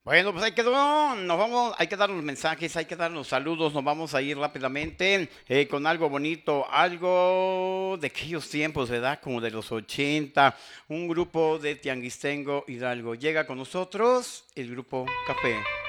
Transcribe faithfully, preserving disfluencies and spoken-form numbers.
Bueno, pues hay que, no, nos vamos, hay que dar los mensajes, hay que dar los saludos, nos vamos a ir rápidamente eh, con algo bonito, algo de aquellos tiempos, ¿verdad? Como de los ochenta, un grupo de Tianguistengo Hidalgo. Llega con nosotros el grupo Café.